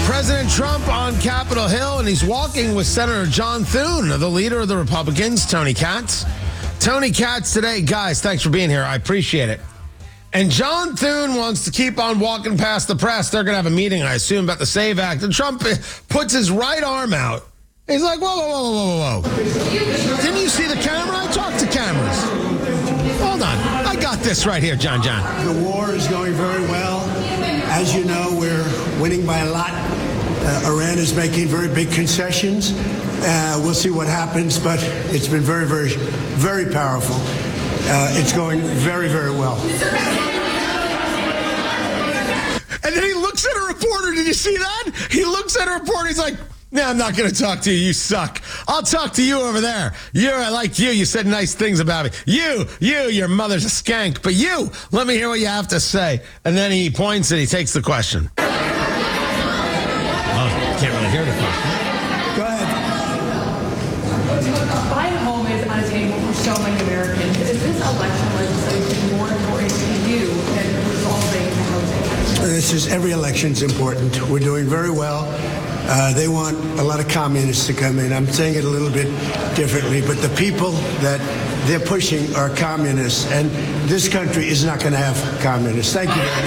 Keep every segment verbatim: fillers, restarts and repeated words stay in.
President Trump on Capitol Hill, and he's walking with Senator John Thune, the leader of the Republicans, Tony Katz. Tony Katz today. Guys, thanks for being here. I appreciate it. And John Thune wants to keep on walking past the press. They're going to have a meeting, I assume, about the SAVE Act. And Trump puts his right arm out. He's like, whoa, whoa, whoa, whoa, whoa, whoa. Didn't you see the camera? I talked to cameras. Hold on. I got this right here, John John. The war is going very well. As you know, we're winning by a lot. Uh, Iran is making very big concessions. Uh, we'll see what happens, but it's been very, very, very powerful. Uh, it's going very, very well. And then he looks at a reporter. Did you see that? He looks at a reporter. He's like, no, I'm not going to talk to you. You suck. I'll talk to you over there. You, I like you. You said nice things about me. You, you, your mother's a skank. But you, let me hear what you have to say. And then he points and he takes the question. Oh, can't really hear the question. Go ahead. Buying a home is on a table for so many Americans. Is this election legislation more important to you than resolving the housing? This is every election's important. We're doing very well. Uh, they want a lot of communists to come in. I'm saying it a little bit differently, but the people that they're pushing are communists, and this country is not going to have communists. Thank you very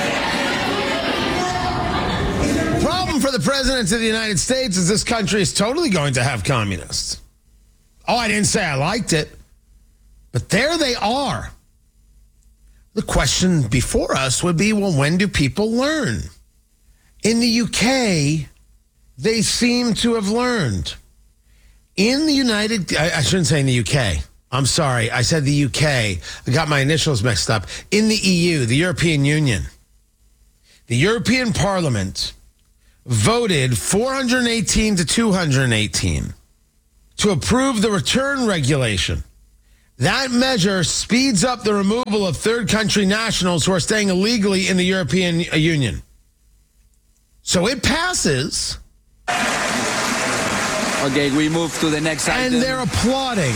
much. Problem for the president of the United States is this country is totally going to have communists. Oh, I didn't say I liked it, but there they are. The question before us would be, well, when do people learn? In the U K, they seem to have learned. In the United, I, I shouldn't say in the U K. I'm sorry. I said the U K. I got my initials mixed up. In the E U, the European Union, the European Parliament voted four hundred eighteen to two hundred eighteen to approve the return regulation. That measure speeds up the removal of third country nationals who are staying illegally in the European Union. So it passes. Okay, we move to the next item. And they're applauding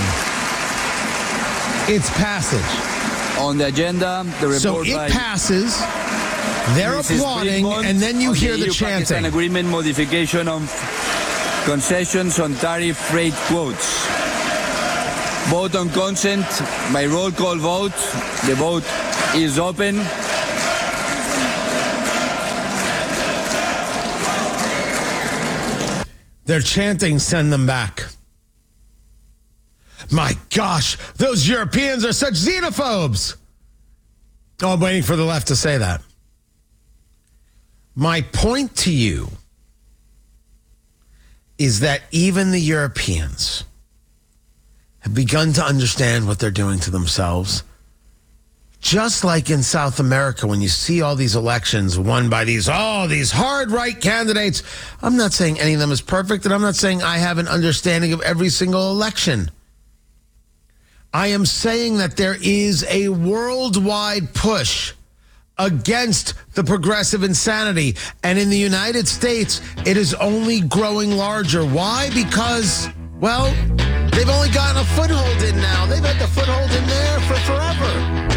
its passage. On the agenda, the report So it by passes, they're Missus applauding, Brinkman and then you on hear the the E U-Pakistan chanting. agreement modification on concessions on tariff freight quotes. Vote on consent by roll call vote. The vote is open. They're chanting, send them back. My gosh, those Europeans are such xenophobes. Oh, I'm waiting for the left to say that. My point to you is that even the Europeans have begun to understand what they're doing to themselves. Just like in South America, when you see all these elections won by these, oh, these hard right candidates. I'm not saying any of them is perfect, and I'm not saying I have an understanding of every single election. I am saying that there is a worldwide push against the progressive insanity. And in the United States, it is only growing larger. Why? Because, well, they've only gotten a foothold in now. They've had the foothold in there for forever.